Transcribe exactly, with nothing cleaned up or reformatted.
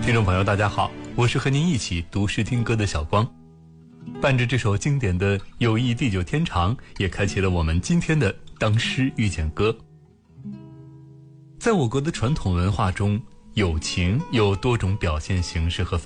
听众朋友大家好，我是和您一起读诗听歌的小光。伴着这首经典的友谊地久天长，也开启了我们今天的当诗遇见歌。在我国的传统文化中，友情有多种表现形式和